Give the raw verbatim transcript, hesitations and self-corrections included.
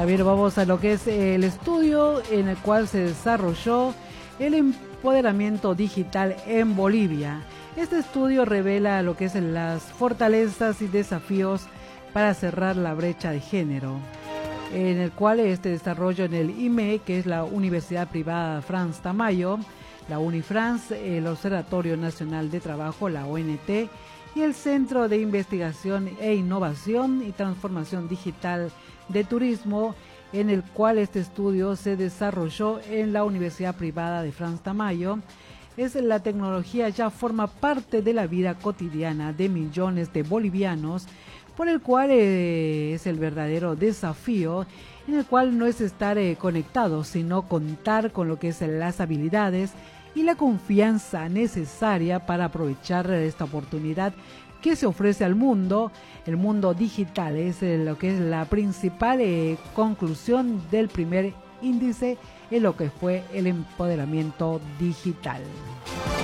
También vamos a lo que es el estudio en el cual se desarrolló el empoderamiento digital en Bolivia. Este estudio revela lo que es las fortalezas y desafíos para cerrar la brecha de género, en el cual este desarrollo en el I M E, que es la Universidad Privada Frans Tamayo, la Unifrans, el Observatorio Nacional de Trabajo, la O N T, y el Centro de Investigación e Innovación y Transformación Digital de Turismo, en el cual este estudio se desarrolló en la Universidad Privada de Frans Tamayo. Es la tecnología ya forma parte de la vida cotidiana de millones de bolivianos, por el cual eh, es el verdadero desafío, en el cual no es estar eh, conectados, sino contar con lo que es las habilidades y la confianza necesaria para aprovechar esta oportunidad que se ofrece al mundo. El mundo digital es eh, lo que es la principal eh, conclusión del primer índice en lo que fue el empoderamiento digital.